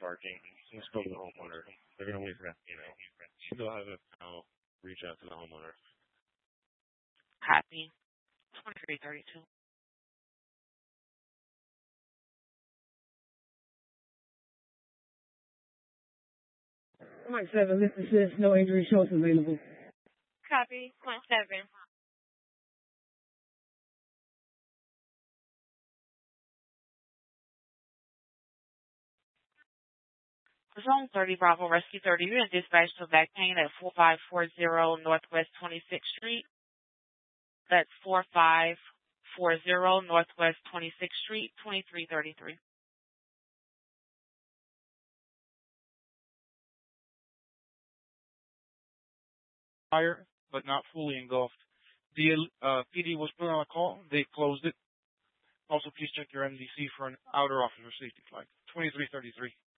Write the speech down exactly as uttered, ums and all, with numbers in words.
parking. You spoke to the homeowner. They're going to wait for that, you know. She'll have to now reach out to the homeowner. Copy. twenty-three thirty-two. Point seven, this is sis. No injury shows available. Copy. Point seven. Zone thirty, Bravo Rescue thirty. You're in dispatch to back pain at four five four zero Northwest twenty-sixth Street. That's four five four zero Northwest twenty-sixth Street, twenty-three thirty-three. Fire, but not fully engulfed. The uh, P D was put on a call. They closed it. Also, please check your M D C for an outer officer safety flag. twenty-three thirty-three.